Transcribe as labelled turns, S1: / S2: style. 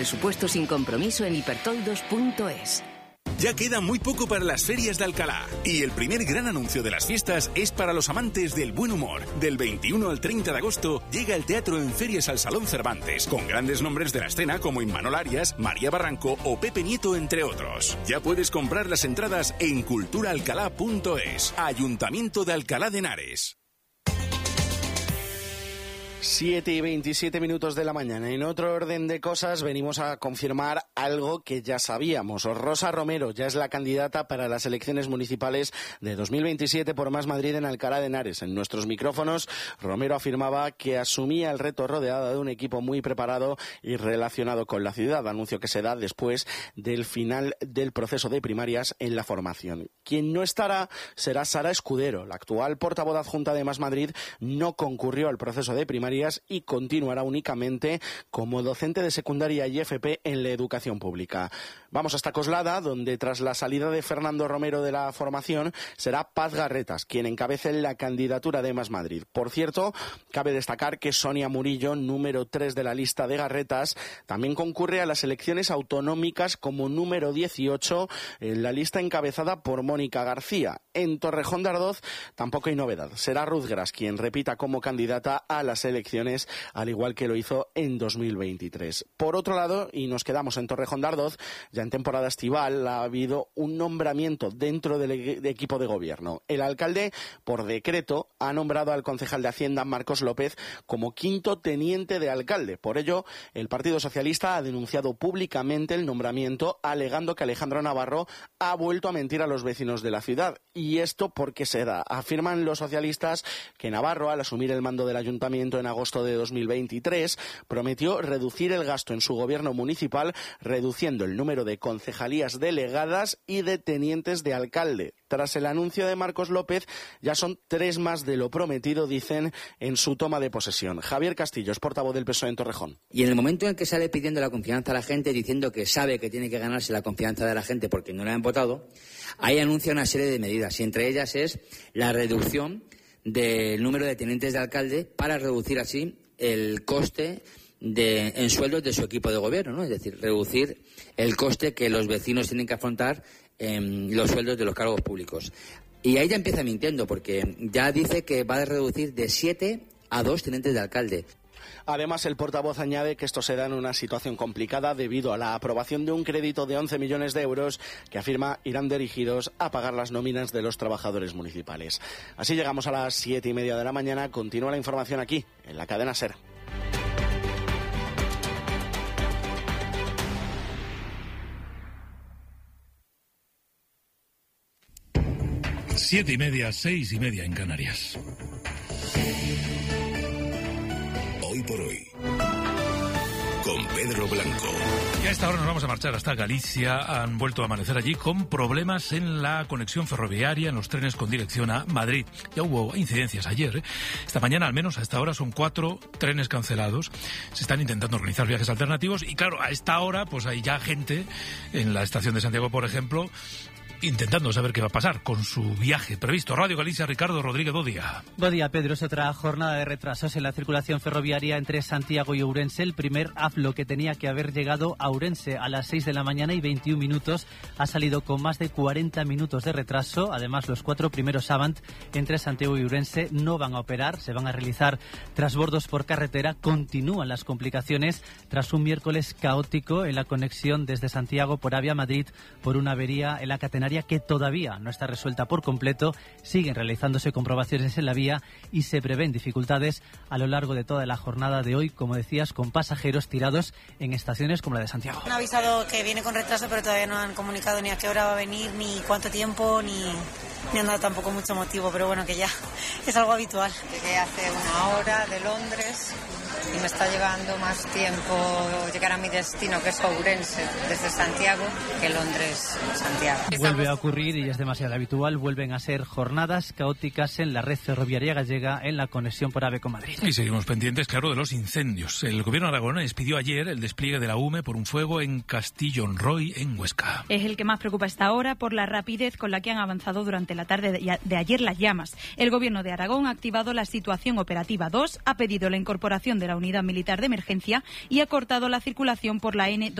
S1: Presupuesto sin compromiso en hipertoldos.es.
S2: Ya queda muy poco para las ferias de Alcalá y el primer gran anuncio de las fiestas es para los amantes del buen humor. Del 21 al 30 de agosto llega el teatro en ferias al Salón Cervantes, con grandes nombres de la escena como Imanol Arias, María Barranco o Pepe Nieto, entre otros. Ya puedes comprar las entradas en culturaalcalá.es. Ayuntamiento de Alcalá de Henares.
S3: 7:27 de la mañana. En otro orden de cosas, venimos a confirmar algo que ya sabíamos. Rosa Romero ya es la candidata para las elecciones municipales de 2027 por Más Madrid en Alcalá de Henares. En nuestros micrófonos, Romero afirmaba que asumía el reto rodeada de un equipo muy preparado y relacionado con la ciudad, anuncio que se da después del final del proceso de primarias en la formación. Quien no estará será Sara Escudero. La actual portavoz adjunta de Más Madrid no concurrió al proceso de primarias y continuará únicamente como docente de secundaria y FP en la educación pública. Vamos hasta Coslada, donde tras la salida de Fernando Romero de la formación, será Paz Garretas quien encabece la candidatura de Más Madrid. Por cierto, cabe destacar que Sonia Murillo, número 3 de la lista de Garretas, también concurre a las elecciones autonómicas como número 18 en la lista encabezada por Mónica García. En Torrejón de Ardoz tampoco hay novedad. Será Ruth Gras quien repita como candidata a las elecciones, al igual que lo hizo en 2023. Por otro lado, y nos quedamos en Torrejón de Ardoz, ya en temporada estival ha habido un nombramiento dentro del equipo de gobierno. El alcalde, por decreto, ha nombrado al concejal de Hacienda, Marcos López, como quinto teniente de alcalde. Por ello, el Partido Socialista ha denunciado públicamente el nombramiento, alegando que Alejandro Navarro ha vuelto a mentir a los vecinos de la ciudad. ¿Y esto por qué se da? Afirman los socialistas que Navarro, al asumir el mando del ayuntamiento en agosto de 2023, prometió reducir el gasto en su gobierno municipal, reduciendo el número de concejalías delegadas y de tenientes de alcalde. Tras el anuncio de Marcos López, ya son 3 más de lo prometido, dicen, en su toma de posesión. Javier Castillo es portavoz del PSOE en Torrejón.
S4: Y en el momento en que sale pidiendo la confianza a la gente, diciendo que sabe que tiene que ganarse la confianza de la gente porque no le han votado, ahí anuncia una serie de medidas, y entre ellas es la reducción del número de tenientes de alcalde para reducir así el coste en sueldos de su equipo de gobierno, ¿no? Es decir, reducir el coste que los vecinos tienen que afrontar en los sueldos de los cargos públicos. Y ahí ya empieza mintiendo, porque ya dice que va a reducir de 7 a 2 tenientes de alcalde.
S3: Además, el portavoz añade que esto se da en una situación complicada debido a la aprobación de un crédito de 11 millones de euros que afirma irán dirigidos a pagar las nóminas de los trabajadores municipales. Así llegamos a las 7:30 de la mañana. Continúa la información aquí, en la cadena SER.
S5: Siete y media, 6:30 en Canarias.
S2: Hoy por hoy, con Pedro Blanco.
S5: Y a esta hora nos vamos a marchar hasta Galicia. Han vuelto a amanecer allí con problemas en la conexión ferroviaria, en los trenes con dirección a Madrid. Ya hubo incidencias ayer. Esta mañana, al menos a esta hora, son 4 trenes cancelados. Se están intentando organizar viajes alternativos y, claro, a esta hora pues hay ya gente en la estación de Santiago, por ejemplo, intentando saber qué va a pasar con su viaje previsto. Radio Galicia, Ricardo Rodríguez, buen día.
S6: Buen día, Pedro. Es otra jornada de retrasos en la circulación ferroviaria entre Santiago y Ourense. El primer AFLO, que tenía que haber llegado a Ourense a las 6 de la mañana y 21 minutos, ha salido con más de 40 minutos de retraso. Además, los 4 primeros Avant entre Santiago y Ourense no van a operar. Se van a realizar trasbordos por carretera. Continúan las complicaciones tras un miércoles caótico en la conexión desde Santiago por Avia Madrid por una avería en la catenaria que todavía no está resuelta por completo. Siguen realizándose comprobaciones en la vía y se prevén dificultades a lo largo de toda la jornada de hoy, como decías, con pasajeros tirados en estaciones como la de Santiago.
S7: Han avisado que viene con retraso, pero todavía no han comunicado ni a qué hora va a venir, ni cuánto tiempo, ni han dado tampoco mucho motivo, pero bueno, que ya es algo habitual.
S8: Llegué hace 1 hora de Londres y me está llevando más tiempo llegar a mi destino, que es Ourense, desde Santiago, que Londres-Santiago.
S6: Vuelve a ocurrir, y es demasiado habitual, vuelven a ser jornadas caóticas en la red ferroviaria gallega en la conexión por AVE con Madrid.
S5: Y seguimos pendientes, claro, de los incendios. El gobierno aragonés pidió ayer el despliegue de la UME por un fuego en Castillon-Roy, en Huesca.
S9: Es el que más preocupa hasta ahora por la rapidez con la que han avanzado durante la tarde de ayer las llamas. El gobierno de Aragón ha activado la situación operativa 2, ha pedido la incorporación de la la Unidad Militar de Emergencia y ha cortado la circulación por la N